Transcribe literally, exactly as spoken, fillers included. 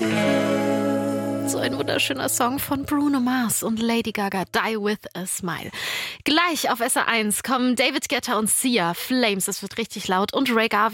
So ein wunderschöner Song von Bruno Mars und Lady Gaga, Die With a Smile. Gleich auf S R eins kommen David Guetta und Sia, Flames, es wird richtig laut, und Ray Garvey.